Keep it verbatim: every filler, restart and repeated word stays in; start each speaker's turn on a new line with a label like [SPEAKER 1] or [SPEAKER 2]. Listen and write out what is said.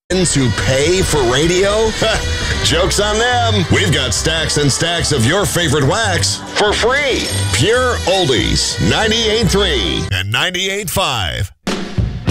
[SPEAKER 1] To pay for radio? Joke's on them. We've got stacks and stacks of your favorite wax for free. Pure Oldies, ninety-eight point three and ninety-eight point five.